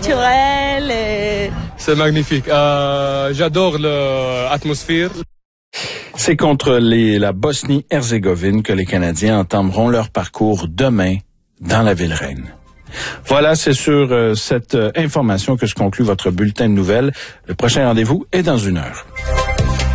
naturel. Et... C'est magnifique. J'adore l'atmosphère. C'est contre la Bosnie-Herzégovine que les Canadiens entameront leur parcours demain dans la ville reine. Voilà, c'est sur cette information que se conclut votre bulletin de nouvelles. Le prochain rendez-vous est dans 1 heure.